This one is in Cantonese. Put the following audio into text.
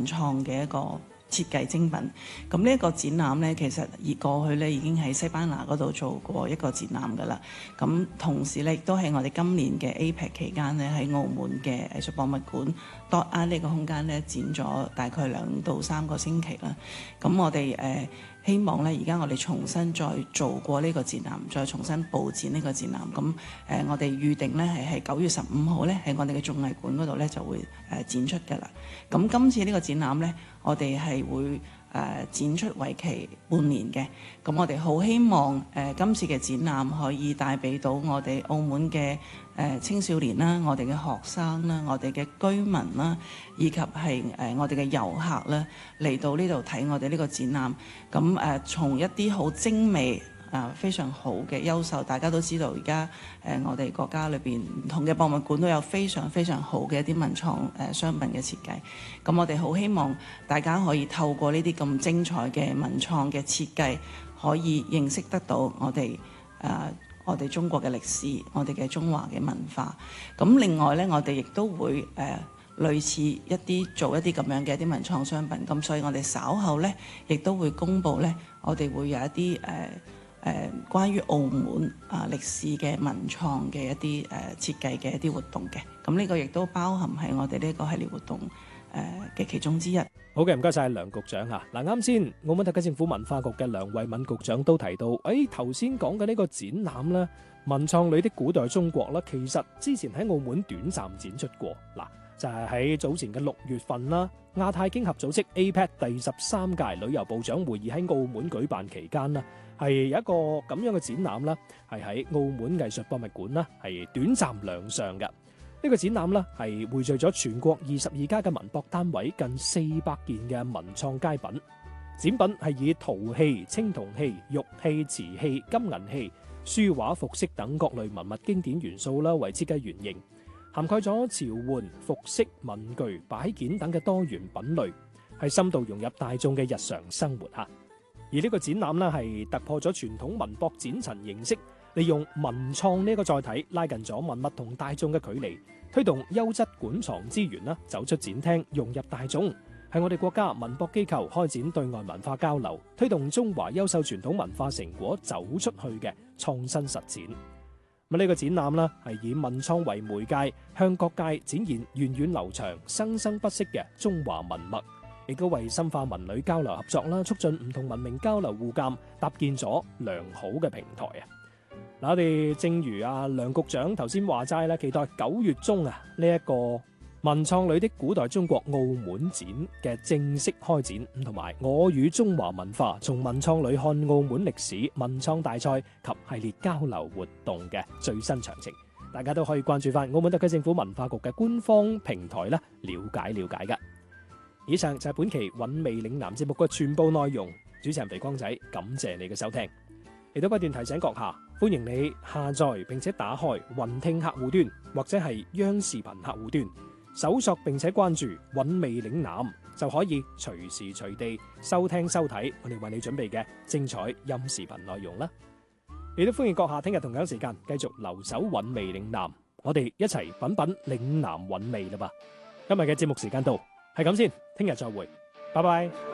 文創嘅一個設計精品。咁呢一個展覽呢，其實過去呢已經喺西班牙嗰度做過一個展覽㗎啦。咁同時呢，亦都喺我哋今年嘅 APEC 期間呢，喺澳門嘅藝術博物館 DOT 呢個空間呢，展咗大概2到3個星期啦。咁我哋希望咧，而家我哋重新再做過呢個展覽，再重新佈展呢個展覽。咁我哋預定咧係9月15號咧，喺我哋嘅綜藝館嗰度咧就會展出㗎啦。咁今次呢個展覽咧，我哋係會展出為期半年嘅。咁我哋好希望今次嘅展覽可以帶俾到我哋澳門嘅青少年啦，我哋嘅學生啦，我哋嘅居民啦，以及係我哋嘅遊客啦，嚟到呢度睇我哋呢個展覽。咁從一啲好精美非常好嘅優秀，大家都知道而家我哋國家裏邊唔同嘅博物館都有非常非常好嘅一啲文創商品嘅設計。咁我哋好希望大家可以透過呢啲咁精彩嘅文創嘅設計，可以認識得到我哋中國嘅歷史，我哋嘅中華嘅文化。咁另外呢，我哋亦都會類似做一啲咁樣嘅一啲文創商品。咁所以我哋稍後呢，亦都會公布呢，我哋會有一啲關於澳門歷史嘅文創嘅一啲設計嘅一啲活動嘅。咁呢個亦都包含喺我哋呢個系列活動嘅其中之一。 好嘅，唔該晒梁局長啊。嗱，啱先澳門特區政府文化局嘅梁慧敏局長都提到，頭先講嘅呢個展覽啦，文創裏的古代中國啦，其實之前喺澳門短暫展出過。嗱，就係喺早前嘅6月份啦，亞太經合組織 APEC 第13屆旅遊部長會議喺澳門舉辦期間啦，係有一個咁樣嘅展覽啦，係喺澳門藝術博物館啦，係短暫亮相嘅。呢個展覽啦，係匯聚咗全國22家嘅文博單位近400件嘅文創佳品。展品係以陶器、青銅器、玉器、瓷器、金銀器、書畫、服飾等各類文物經典元素啦為設計原型，涵蓋咗潮玩、服飾、文具、擺件等嘅多元品類，係深度融入大眾嘅日常生活嚇。而呢個展覽呢，係突破咗傳統文博展陳形式，利用文創呢個載體拉近咗文物同大眾嘅距離，推動優質館藏資源啦走出展廳，融入大眾，係我哋國家文博機構開展對外文化交流，推動中華優秀傳統文化成果走出去嘅創新實踐。咁呢個展覽啦，係以文創為媒介，向各界展現源遠流長、生生不息嘅中華文脈，亦都為深化文旅交流合作啦，促進唔同文明交流互鑑，搭建咗良好嘅平台啊！嗱，我哋正如梁局長頭先話齋啦，期待9月中呢一個文創裏的古代中國澳門展嘅正式開展，同埋我與中華文化從文創裏看澳門歷史文創大賽及系列交流活動嘅最新詳情，大家都可以關注翻澳門特區政府文化局嘅官方平台啦，了解㗎。以上就係本期韻味嶺南節目嘅全部內容，主持人肥光仔，感謝你嘅收聽。亦都不斷提醒閣下，歡迎你下載並且打開雲聽客戶端或者係央視頻客戶端，搜索並且關注韻味嶺南，就可以隨時隨地收聽收睇我哋為你準備嘅精彩音視頻內容啦。亦都歡迎閣下聽日同樣時間繼續留守韻味嶺南，我哋一齊品品嶺南韻味啦吧。今日嘅節目時間到，係咁先，聽日再會，拜拜。